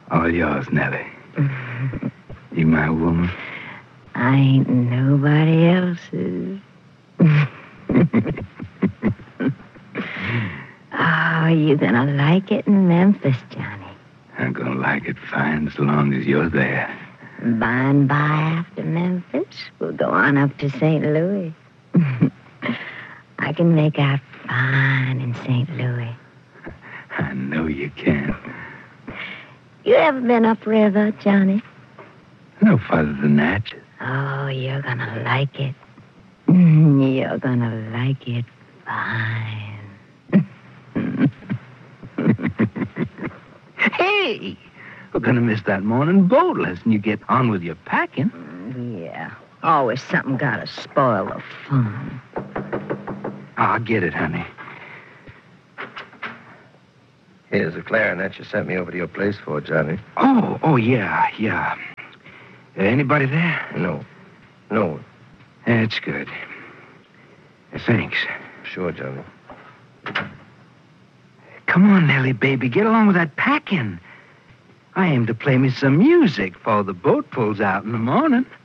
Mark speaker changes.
Speaker 1: All yours, Nellie. You my woman?
Speaker 2: I ain't nobody else's. Oh, you're gonna like it in Memphis, Johnny.
Speaker 1: I'm gonna like it fine as long as you're there.
Speaker 2: By and by after Memphis, we'll go on up to St. Louis. I can make out fine in St. Louis.
Speaker 1: I know you can.
Speaker 2: You ever been upriver, Johnny?
Speaker 1: No farther than that.
Speaker 2: Oh, you're gonna like it. You're gonna like it fine.
Speaker 1: Hey! We're gonna miss that morning boat lesson. You get on with your packing.
Speaker 2: Yeah. Always something gotta spoil the fun.
Speaker 1: I'll get it, honey.
Speaker 3: Here's the clarinet you sent me over to your place for, Johnny.
Speaker 1: Oh, yeah. Anybody there?
Speaker 3: No.
Speaker 1: That's good. Thanks.
Speaker 3: Sure, Johnny.
Speaker 1: Come on, Nellie, baby. Get along with that packing. I aim to play me some music before the boat pulls out in the morning.